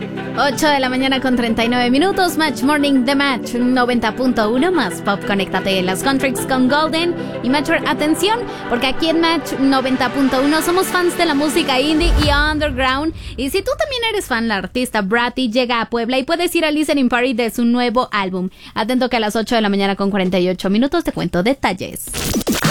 8 de la mañana con 39 minutos. Match Morning, The Match 90.1 más Pop. Conéctate en las Contrix con Golden y Metro. Atención, porque aquí en Match 90.1 somos fans de la música indie y underground. Y si tú también eres fan, la artista Bratty llega a Puebla y puedes ir al listening party de su nuevo álbum. Atento que a las 8 de la mañana con 48 minutos te cuento detalles.